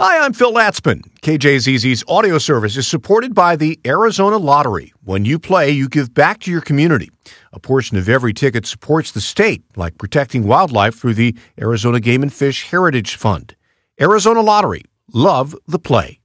Hi, I'm Phil Latzman. KJZZ's audio service is supported by the Arizona Lottery. When you play, you give back to your community. A portion of every ticket supports the state, like protecting wildlife through the Arizona Game and Fish Heritage Fund. Arizona Lottery. Love the play.